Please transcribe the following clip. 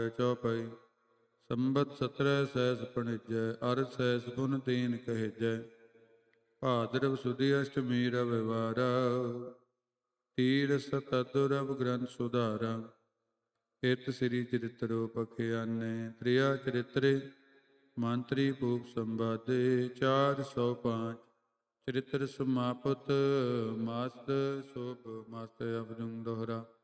ਚੌਪਈ ਸੰਬਤ 17 cess ਪਣਿਜੈ ਅਰ cess ਗੁਣ ਤੀਨ ਕਹਿਜੈ ਭਾਦਰਵ ਸੁਦੀ ਅਸ਼ਟਮੀ ਰਵਿਵਾਰ ਤੀਰ ਸਤਦੁਰਵ ਗ੍ਰੰਥ ਸੁਧਾਰਾ ਇਤ ਸ੍ਰੀ ਚਰਿਤ੍ਰੋ ਪਖਿਆਨੇ ਤ੍ਰਿਆ ਚਰਿਤਰੇ ਮੰਤਰੀ ਭੂਪ ਸੰਵਾਦੇ 405 ਚਰਿਤ੍ਰ ਸਮਾਪਤ ਮਸਤ ਸ਼ੋਭ ਮਸਤ ਅਭਜੁੰ ਦੋਹਰਾ